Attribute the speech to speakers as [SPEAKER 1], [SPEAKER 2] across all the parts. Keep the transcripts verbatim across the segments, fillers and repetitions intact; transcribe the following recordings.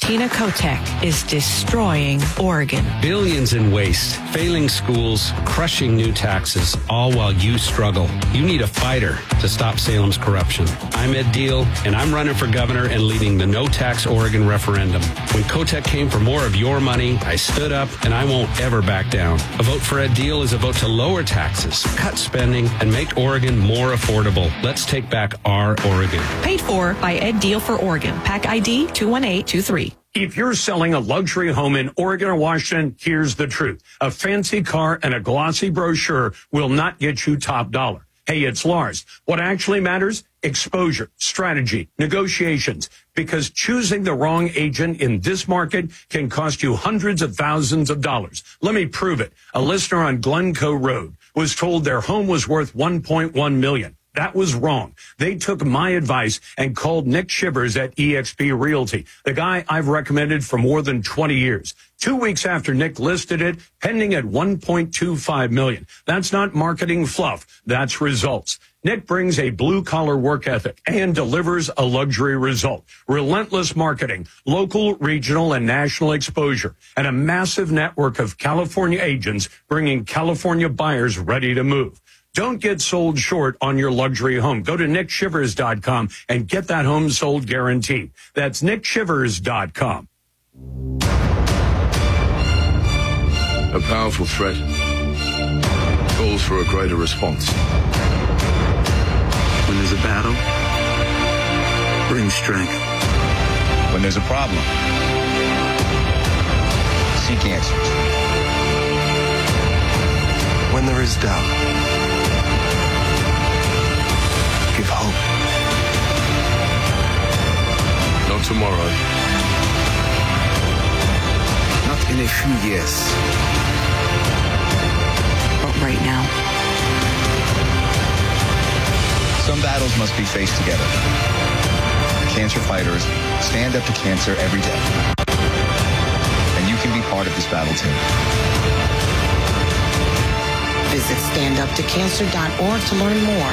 [SPEAKER 1] Tina Kotek is destroying Oregon.
[SPEAKER 2] Billions in waste, failing schools, crushing new taxes, all while you struggle. You need a fighter to stop Salem's corruption. I'm Ed Deal, and I'm running for governor and leading the no-tax Oregon referendum. When Kotek came for more of your money, I stood up, and I won't ever back down. A vote for Ed Deal is a vote to lower taxes, cut spending, and make Oregon more affordable. Let's take back our Oregon.
[SPEAKER 1] Paid for by Ed Deal for Oregon. PAC I D two one eight two three.
[SPEAKER 3] If you're selling a luxury home in Oregon or Washington, here's the truth. A fancy car and a glossy brochure will not get you top dollar. Hey, it's Lars. What actually matters? Exposure, strategy, negotiations. Because choosing the wrong agent in this market can cost you hundreds of thousands of dollars. Let me prove it. A listener on Glencoe Road was told their home was worth one point one million dollars. That was wrong. They took my advice and called Nick Shivers at E X P Realty, the guy I've recommended for more than twenty years. Two weeks after Nick listed it, pending at one point two five million dollars. That's not marketing fluff. That's results. Nick brings a blue-collar work ethic and delivers a luxury result. Relentless marketing, local, regional, and national exposure, and a massive network of California agents bringing California buyers ready to move. Don't get sold short on your luxury home. Go to nick shivers dot com and get that home sold guaranteed. That's nick shivers dot com.
[SPEAKER 4] A powerful threat calls for a greater response.
[SPEAKER 5] When there's a battle, bring strength.
[SPEAKER 6] When there's a problem, seek answers.
[SPEAKER 5] When there is doubt, give hope.
[SPEAKER 4] Not tomorrow.
[SPEAKER 5] Not in a few years.
[SPEAKER 1] But right now.
[SPEAKER 6] Some battles must be faced together. Cancer fighters stand up to cancer every day. And you can be part of this battle too.
[SPEAKER 7] Visit stand up to cancer dot org to learn more.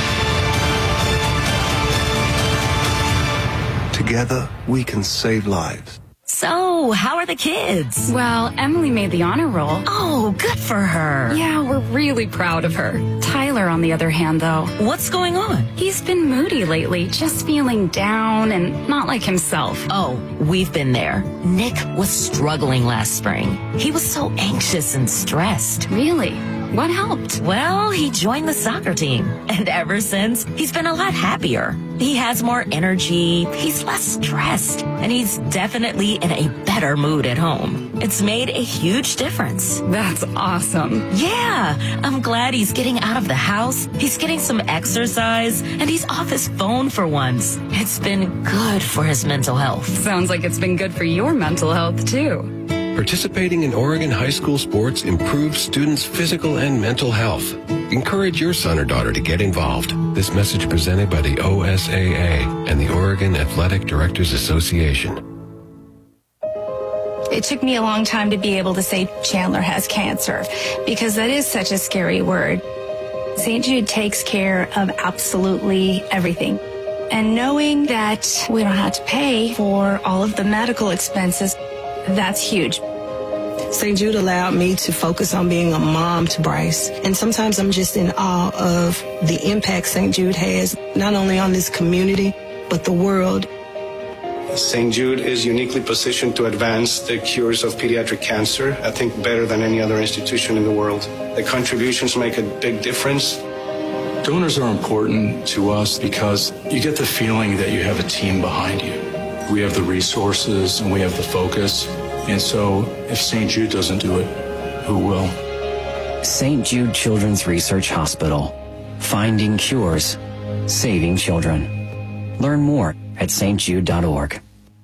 [SPEAKER 5] Together, we can save lives.
[SPEAKER 8] So, how are the kids?
[SPEAKER 9] Well, Emily made the honor roll.
[SPEAKER 8] Oh, good for her.
[SPEAKER 9] Yeah, we're really proud of her. Tyler, on the other hand, though.
[SPEAKER 8] What's going on?
[SPEAKER 9] He's been moody lately, just feeling down and not like himself.
[SPEAKER 8] Oh, we've been there. Nick was struggling last spring. He was so anxious and stressed.
[SPEAKER 9] Really? What helped?
[SPEAKER 8] Well, he joined the soccer team. And ever since, he's been a lot happier. He has more energy, he's less stressed, and he's definitely in a better mood at home. It's made a huge difference.
[SPEAKER 9] That's awesome.
[SPEAKER 8] Yeah, I'm glad he's getting out of the house, he's getting some exercise, and he's off his phone for once. It's been good for his mental health.
[SPEAKER 9] Sounds like it's been good for your mental health, too.
[SPEAKER 10] Participating in Oregon high school sports improves students' physical and mental health. Encourage your son or daughter to get involved. This message presented by the O S A A and the Oregon Athletic Directors Association.
[SPEAKER 11] It took me a long time to be able to say Chandler has cancer because that is such a scary word. Saint Jude takes care of absolutely everything. And knowing that we don't have to pay for all of the medical expenses, that's huge.
[SPEAKER 12] Saint Jude allowed me to focus on being a mom to Bryce. And sometimes I'm just in awe of the impact Saint Jude has, not only on this community, but the world.
[SPEAKER 13] Saint Jude is uniquely positioned to advance the cures of pediatric cancer, I think better than any other institution in the world. The contributions make a big difference.
[SPEAKER 14] Donors are important to us because you get the feeling that you have a team behind you. We have the resources and we have the focus. And so if Saint Jude doesn't do it, who will?
[SPEAKER 15] Saint Jude Children's Research Hospital. Finding cures. Saving children. Learn more at s t jude dot org.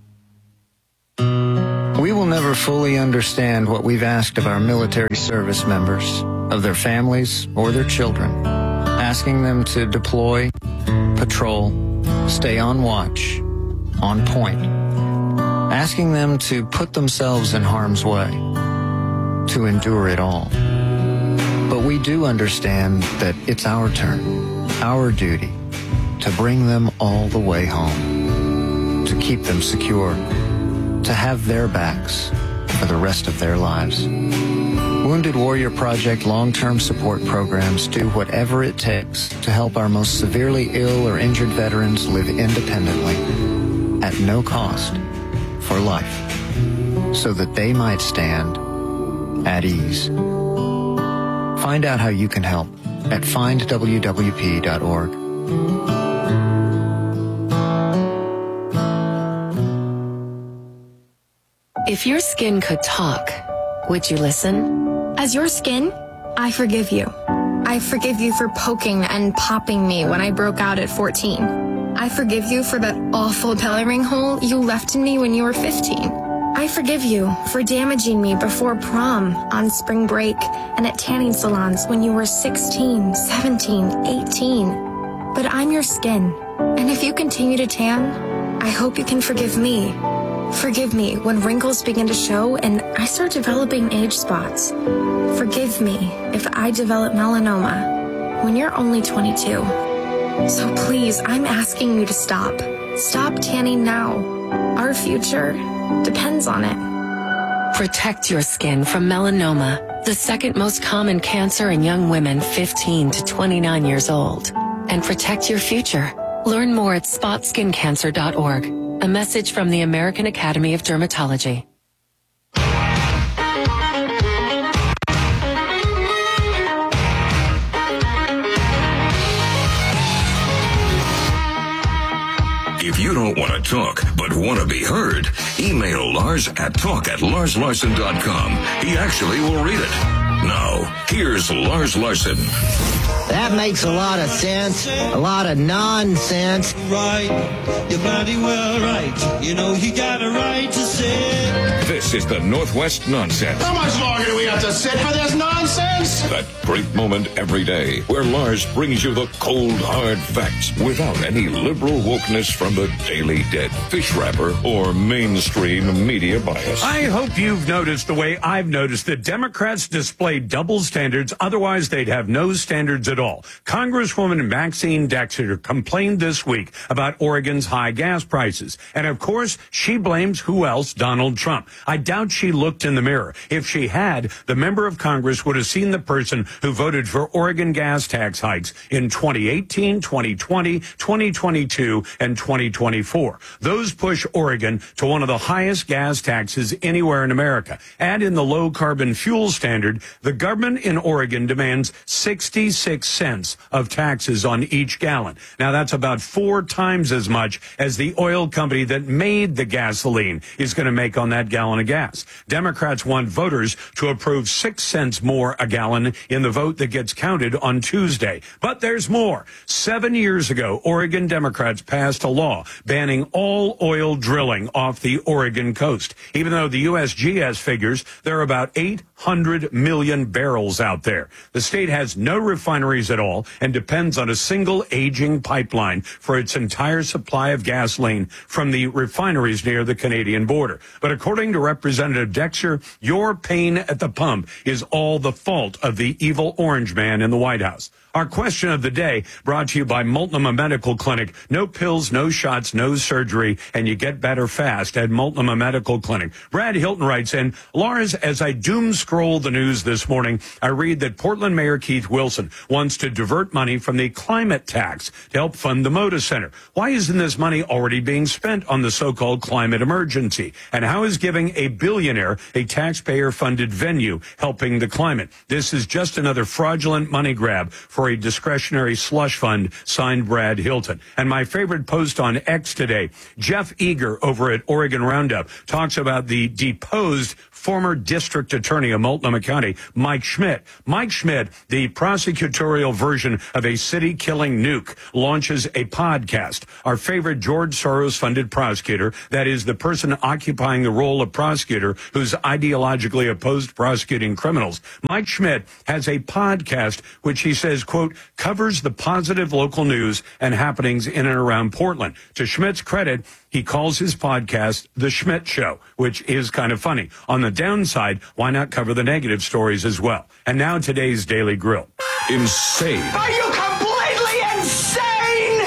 [SPEAKER 16] We will never fully understand what we've asked of our military service members, of their families or their children. Asking them to deploy, patrol, stay on watch, on point. Asking them to put themselves in harm's way, to endure it all. But we do understand that it's our turn, our duty, to bring them all the way home, to keep them secure. to have their backs for the rest of their lives. Wounded Warrior Project long-term support programs do whatever it takes to help our most severely ill or injured veterans live independently at no cost for life, so that they might stand at ease. Find out how you can help at find w w p dot org.
[SPEAKER 17] If your skin could talk, would you listen?
[SPEAKER 18] As your skin, I forgive you. I forgive you for poking and popping me when I broke out at fourteen. I forgive you for that awful belly ring hole you left in me when you were fifteen. I forgive you for damaging me before prom, on spring break, and at tanning salons when you were sixteen, seventeen, eighteen. But I'm your skin, and if you continue to tan, I hope you can forgive me. Forgive me when wrinkles begin to show and I start developing age spots. Forgive me if I develop melanoma when you're only twenty-two. So please, I'm asking you to stop. Stop tanning now. Our future depends on it.
[SPEAKER 17] Protect your skin from melanoma, the second most common cancer in young women fifteen to twenty-nine years old. And protect your future. Learn more at spot skin cancer dot org. A message from the American Academy of Dermatology.
[SPEAKER 19] If you don't want to talk, but want to be heard, email Lars at talk at lars larson dot com. He actually will read it. Now, here's Lars Larson.
[SPEAKER 20] That makes a lot of sense. A lot of nonsense.
[SPEAKER 21] Right, you're bloody well right. You know you got a right to sit.
[SPEAKER 19] This is the Northwest Nonsense.
[SPEAKER 22] How much longer do we have to sit for this nonsense?
[SPEAKER 19] That great moment every day where Lars brings you the cold, hard facts without any liberal wokeness from the Daily Dead, fish wrapper, or mainstream media bias.
[SPEAKER 3] I hope you've noticed the way I've noticed that Democrats display double standards. Otherwise, they'd have no standards at all. Congresswoman Maxine Dexter complained this week about Oregon's high gas prices. And of course, she blames who else? Donald Trump. I doubt she looked in the mirror. If she had, the member of Congress would have seen the person who voted for Oregon gas tax hikes in twenty eighteen, twenty twenty, twenty twenty-two, and twenty twenty-four. Those push Oregon to one of the highest gas taxes anywhere in America. Add in the low carbon fuel standard, the government in Oregon demands sixty-six cents of taxes on each gallon. Now that's about four times as much as the oil company that made the gasoline is going to make on that gallon of gas. Democrats want voters to approve six cents more a gallon in the vote that gets counted on Tuesday. But there's more. Seven years ago, Oregon Democrats passed a law banning all oil drilling off the Oregon coast. Even though the U S G S figures there are about eight hundred million barrels out there. The state has no refineries at all and depends on a single aging pipeline for its entire supply of gasoline from the refineries near the Canadian border. But according to Representative Dexter, your pain at the pump is all the fault of the evil orange man in the White House. Our question of the day brought to you by Multnomah Medical Clinic. No pills, no shots, no surgery, and you get better fast at Multnomah Medical Clinic. Brad Hilton writes in, Lars, as I doom scroll the news this morning, I read that Portland Mayor Keith Wilson wants to divert money from the climate tax to help fund the Moda Center. Why isn't this money already being spent on the so-called climate emergency? And how is giving a billionaire a taxpayer-funded venue helping the climate? This is just another fraudulent money grab for a discretionary slush fund, signed Brad Hilton. And my favorite post on X today, Jeff Eager over at Oregon Roundup talks about the deposed former district attorney of Multnomah County, Mike Schmidt. Mike Schmidt, the prosecutorial version of a city-killing nuke, launches a podcast. Our favorite George Soros-funded prosecutor, that is the person occupying the role of prosecutor who's ideologically opposed to prosecuting criminals. Mike Schmidt has a podcast which he says, quote, covers the positive local news and happenings in and around Portland. To Schmidt's credit, he calls his podcast The Schmidt Show, which is kind of funny. On the downside, why not cover the negative stories as well? And now today's Daily Grill.
[SPEAKER 19] Insane.
[SPEAKER 22] Are you completely insane?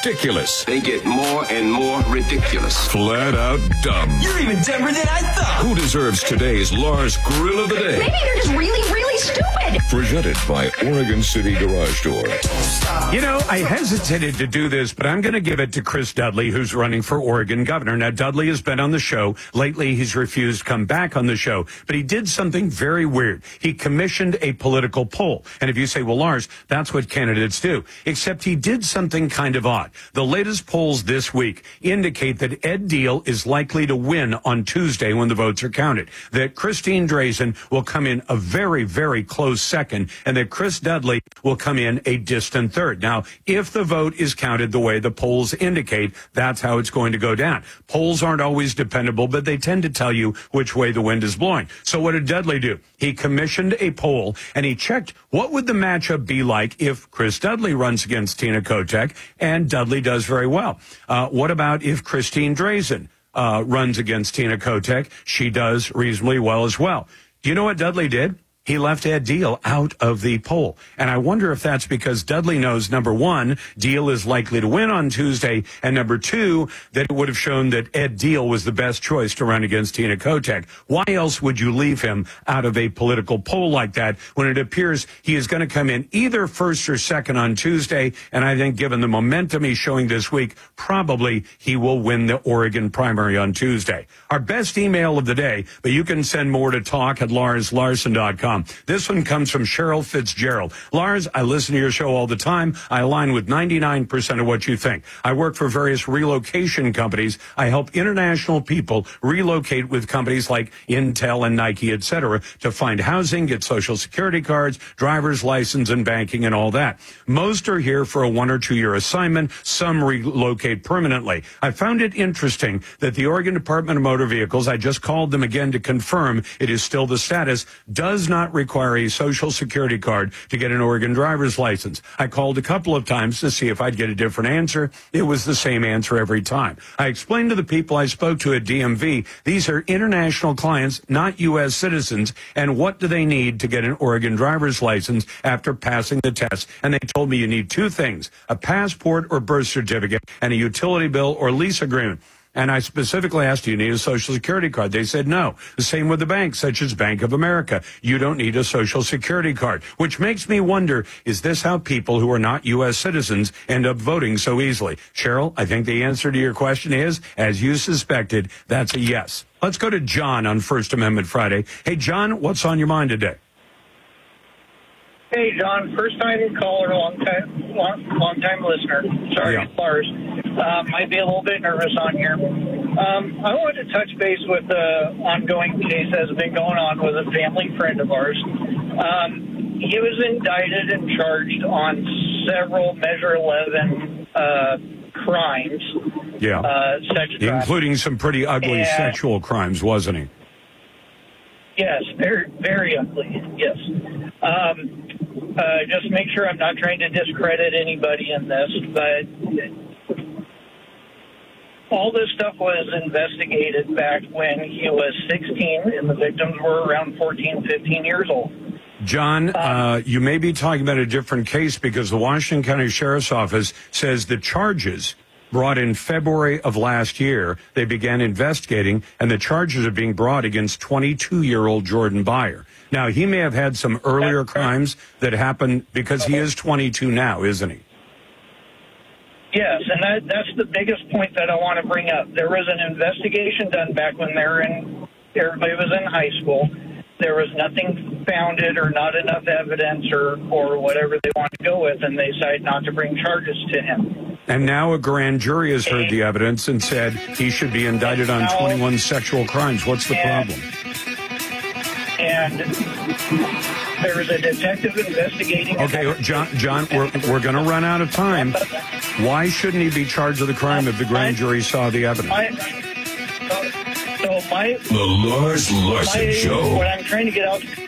[SPEAKER 19] ridiculous.
[SPEAKER 2] They get more and more ridiculous.
[SPEAKER 19] Flat out dumb.
[SPEAKER 2] You're even dumber than I thought.
[SPEAKER 19] Who deserves today's Lars Grill of the Day?
[SPEAKER 4] Maybe they're just really, really stupid.
[SPEAKER 19] Presented by Oregon City Garage Door.
[SPEAKER 3] You know, I hesitated to do this, but I'm going to give it to Chris Dudley, who's running for Oregon governor. Now, Dudley has been on the show. Lately, he's refused to come back on the show, but he did something very weird. He commissioned a political poll. And if you say, well, Lars, that's what candidates do. Except he did something kind of odd. The latest polls this week indicate that Ed Deal is likely to win on Tuesday when the votes are counted. That Christine Drazan will come in a very, very close second, and that Chris Dudley will come in a distant third. Now, if the vote is counted the way the polls indicate, that's how it's going to go down. Polls aren't always dependable, but they tend to tell you which way the wind is blowing. So what did Dudley do? He commissioned a poll, and he checked what would the matchup be like if Chris Dudley runs against Tina Kotek, and Dudley does very well. Uh, what about if Christine Drazan uh, runs against Tina Kotek? She does reasonably well as well. Do you know what Dudley did? He left Ed Deal out of the poll. And I wonder if that's because Dudley knows, number one, Deal is likely to win on Tuesday, and number two, that it would have shown that Ed Deal was the best choice to run against Tina Kotek. Why else would you leave him out of a political poll like that when it appears he is going to come in either first or second on Tuesday? And I think given the momentum he's showing this week, probably he will win the Oregon primary on Tuesday. Our best email of the day, but you can send more to talk at lars larson dot com. This one comes from Cheryl Fitzgerald. Lars, I listen to your show all the time. I align with ninety-nine percent of what you think. I work for various relocation companies. I help international people relocate with companies like Intel and Nike, et cetera, to find housing, get social security cards, driver's license, and banking, and all that. Most are here for a one or two year assignment. Some relocate permanently. I found it interesting that the Oregon Department of Motor Vehicles, I just called them again to confirm it is still the status, does not require a social security card to get an Oregon driver's license. I called a couple of times to see if I'd get a different answer. It was the same answer every time. I explained to the people I spoke to at D M V, these are international clients, not U S citizens, and what do they need to get an Oregon driver's license after passing the test? And they told me you need two things, a passport or birth certificate and a utility bill or lease agreement. And I specifically asked, do you need a social security card? They said no. The same with the banks, such as Bank of America. You don't need a social security card, which makes me wonder, is this how people who are not U S citizens end up voting so easily? Cheryl, I think the answer to your question is, as you suspected, that's a yes. Let's go to John on First Amendment Friday. Hey, John, what's on your mind today?
[SPEAKER 23] Hey, John, first time caller, long time, long, long time listener. Sorry, yeah. Lars. Uh, might be a little bit nervous on here. Um, I wanted to touch base with the ongoing case that's been going on with a family friend of ours. Um, he was indicted and charged on several Measure eleven uh, crimes.
[SPEAKER 3] Yeah,
[SPEAKER 23] uh, sex
[SPEAKER 3] including some pretty ugly and, sexual crimes, wasn't he?
[SPEAKER 23] Yes, very, very ugly. Yes. Um, uh, just make sure I'm not trying to discredit anybody in this, but all this stuff was investigated back when he was sixteen and the victims were around fourteen, fifteen years old.
[SPEAKER 3] John, uh, you may be talking about a different case because the Washington County Sheriff's Office says the charges brought in February of last year, they began investigating, and the charges are being brought against twenty-two-year-old Jordan Byer. Now, he may have had some earlier crimes that happened because he is twenty-two now, isn't he?
[SPEAKER 23] Yes, and that, that's the biggest point that I want to bring up. There was an investigation done back when they were in, everybody was in high school. There was nothing founded or not enough evidence or, or whatever they want to go with, and they decided not to bring charges to him.
[SPEAKER 3] And now a grand jury has heard the evidence and said he should be indicted on twenty-one sexual crimes. What's the
[SPEAKER 23] and,
[SPEAKER 3] problem?
[SPEAKER 23] And there was a detective investigating.
[SPEAKER 3] Okay, John, John, we're, we're going to run out of time. Why shouldn't he be charged with a crime if the grand jury saw the evidence?
[SPEAKER 23] My, so my,
[SPEAKER 19] the Lars Larson
[SPEAKER 23] my,
[SPEAKER 19] Show.
[SPEAKER 23] What I'm trying to get out